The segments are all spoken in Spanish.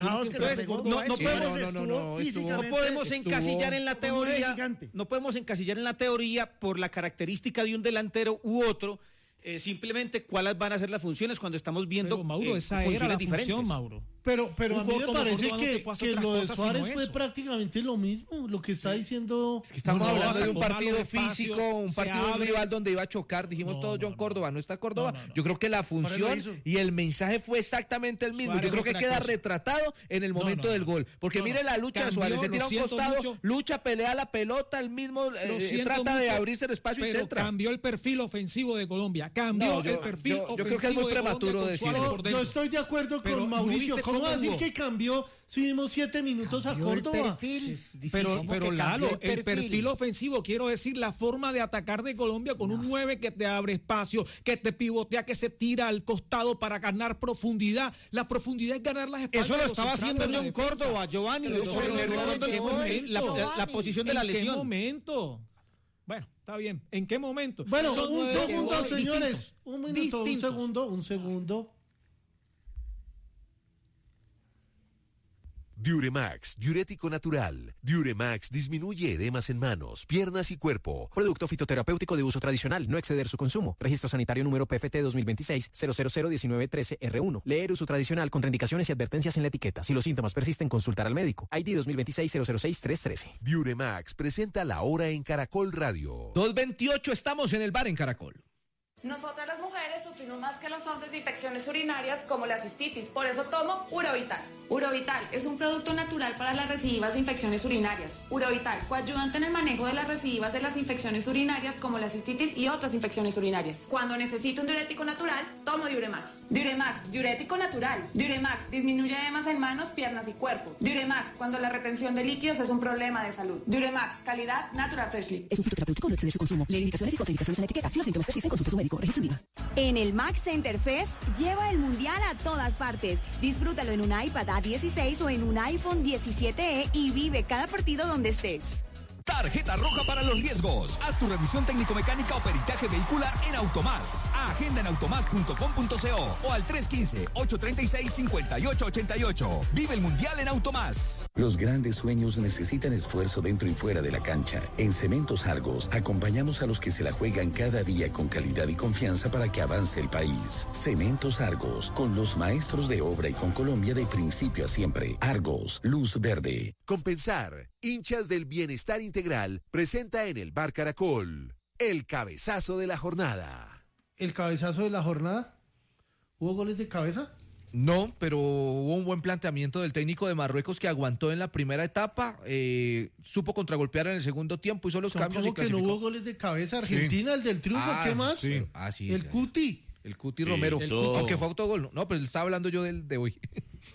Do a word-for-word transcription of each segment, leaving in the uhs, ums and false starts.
Entonces, no, no, no, podemos, no, no, no, no podemos encasillar en la teoría, no podemos encasillar en la teoría por la característica de un delantero u otro. Eh, simplemente cuáles van a ser las funciones cuando estamos viendo pero, Mauro, eh, esa era la diferentes. Función, Mauro. Pero, pero a mí me parece que, que lo de Suárez fue eso. prácticamente lo mismo, lo que está diciendo. Es que estamos no, no, hablando de un partido físico, un partido rival donde iba a chocar, dijimos no, todos John no, Córdoba, no está Córdoba. No, no, no. Yo creo que la función y el mensaje fue exactamente el mismo. Suárez Yo creo que queda cosa. retratado en el momento no, no, del gol. Porque no, mire la lucha Cambió, de Suárez, se tira a un costado, mucho. lucha, pelea la pelota, el mismo eh, trata mucho, de abrirse el espacio y centra. Cambió el perfil ofensivo de Colombia, cambió el perfil ofensivo. Yo creo que es muy prematuro decirlo. Yo estoy de acuerdo con Mauricio. ¿Cómo va a decir que cambió si dimos siete minutos cambió a Córdoba? Pero, pero Lalo, el perfil? el perfil ofensivo, quiero decir, la forma de atacar de Colombia con no. un nueve que te abre espacio, que te pivotea, que se tira al costado para ganar profundidad. La profundidad es ganar las espaldas. Eso lo estaba haciendo John Córdoba, Giovanni. La posición de la lesión. ¿En qué momento? Bueno, está bien. ¿En qué momento? Bueno, Son un segundo, señores. Distintos. Un minuto, distintos. un segundo, un segundo. Diuremax, diurético natural. Diuremax disminuye edemas en manos, piernas y cuerpo. Producto fitoterapéutico de uso tradicional, no exceder su consumo. Registro sanitario número P F T dos mil veintiséis cero cero cero diecinueve trece R uno. Leer uso tradicional, contraindicaciones y advertencias en la etiqueta. Si los síntomas persisten, consultar al médico. I D dos mil veintiséis cero cero seis tres trece. Diuremax presenta La Hora en Caracol Radio. dos veintiocho, estamos en el bar en Caracol. Nosotras las mujeres sufrimos más que los hombres de infecciones urinarias como la cistitis, por eso tomo Urovital. Urovital es un producto natural para las recidivas de infecciones urinarias. Urovital, coayudante en el manejo de las recidivas de las infecciones urinarias como la cistitis y otras infecciones urinarias. Cuando necesito un diurético natural, tomo Diuremax. Diuremax, diurético natural. Diuremax, disminuye edemas en manos, piernas y cuerpo. Diuremax, cuando la retención de líquidos es un problema de salud. Diuremax, calidad Natural Freshly. Es un fitoterapéutico, no exceder su consumo. Lee indicaciones y contraindicaciones en la etiqueta. Si los síntomas persisten, consulte a su médico. Registro viva. En el Max Center Fest, lleva el mundial a todas partes. Disfrútalo en un iPad A dieciséis o en un iPhone diecisiete E y vive cada partido donde estés. Tarjeta roja para los riesgos. Haz tu revisión técnico-mecánica o peritaje vehicular en Automás. Agenda en automás punto com punto co o al tres uno cinco, ocho tres seis, cinco ocho ocho ocho. Vive el Mundial en Automás. Los grandes sueños necesitan esfuerzo dentro y fuera de la cancha. En Cementos Argos acompañamos a los que se la juegan cada día con calidad y confianza para que avance el país. Cementos Argos, con los maestros de obra y con Colombia de principio a siempre. Argos, luz verde. Compensar, hinchas del bienestar integral, presenta en el Bar Caracol el cabezazo de la jornada. ¿El cabezazo de la jornada? ¿Hubo goles de cabeza? No, pero hubo un buen planteamiento del técnico de Marruecos que aguantó en la primera etapa, eh, supo contragolpear en el segundo tiempo, hizo los cambios y clasificó. Que no hubo goles de cabeza. Argentina, sí. El del triunfo, ah, ¿qué más? Sí. Ah, sí, el ya, Cuti. El Cuti Romero, sí, el Cuti, aunque fue autogol. No, pero estaba hablando yo del de hoy.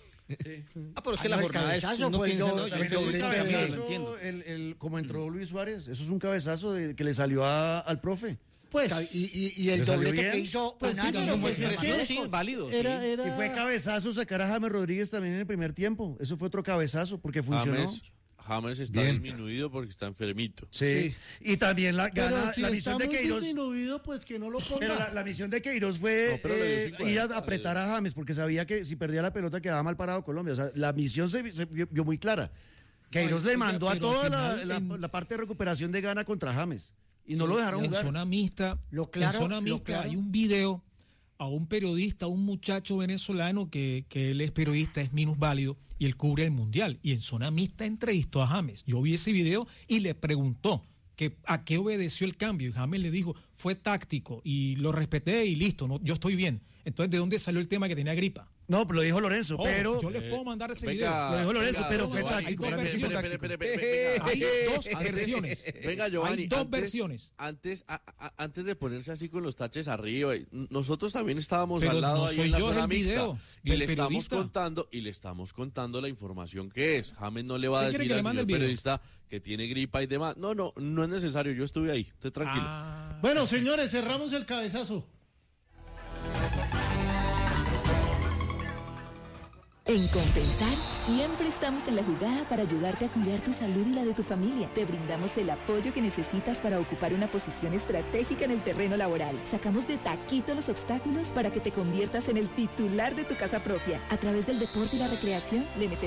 Sí. Ah, pero es que ah, la jornada es no pues, no, el, el, cabezazo, el, el, como entró Luis Suárez, eso es un cabezazo de, que le salió a, al profe. Pues, y, y, y el doblete que hizo pues, sí, no, pues, sí, sí, válido. Era, sí. era... Y fue cabezazo sacar a James Rodríguez también en el primer tiempo. Eso fue otro cabezazo porque funcionó. James, James está Bien. disminuido porque está enfermito. Sí. sí. Y también la gana, si la misión de Queiroz. disminuido, pues que no lo ponga. Pero la, la misión de Queiroz fue no, eh, ir a apretar a James porque sabía que si perdía la pelota quedaba mal parado Colombia. O sea, la misión se, se vio, vio muy clara. Queiroz le mandó a toda la, la, la parte de recuperación de Ghana contra James. Y no lo dejaron en jugar. Zona mixta, lo claro, en zona mixta claro. hay un video a un periodista, a un muchacho venezolano que, que él es periodista, es minusválido y él cubre el mundial. Y en zona mixta entrevistó a James. Yo vi ese video y le preguntó que a qué obedeció el cambio. Y James le dijo, fue táctico y lo respeté y listo, no, yo estoy bien. Entonces, ¿de dónde salió el tema que tenía gripa? No, pero lo dijo Lorenzo, oh, pero... Yo les puedo mandar ese venga, video. Lo dijo Lorenzo, venga, pero fue Giovanni, táctico. Hay dos versiones. Espere, espere, espere, espere, Hay dos antes, versiones. Venga, Giovanni. Hay dos antes, versiones. Antes, a, a, antes de ponerse así con los taches arriba, nosotros también estábamos pero al lado no ahí soy en la yo, zona mixta. Video, y le periodista. estamos contando, y le estamos contando la información que es. James no le va a decir al señor periodista que tiene gripa y demás. No, no, no es necesario. Yo estuve ahí. Esté tranquilo. Ah, bueno, señores, cerramos el cabezazo. En Compensar, siempre estamos en la jugada para ayudarte a cuidar tu salud y la de tu familia. Te brindamos el apoyo que necesitas para ocupar una posición estratégica en el terreno laboral. Sacamos de taquito los obstáculos para que te conviertas en el titular de tu casa propia. A través del deporte y la recreación, le metemos